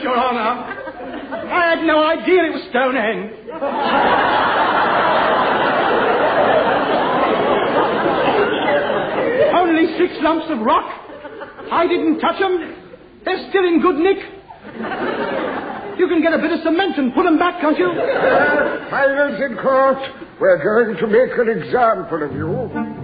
Your Honor. I had no idea it was Stonehenge. Only 6 lumps of rock. I didn't touch them. They're still in good nick. You can get a bit of cement and put them back, can't you? Silence in court. We're going to make an example of you.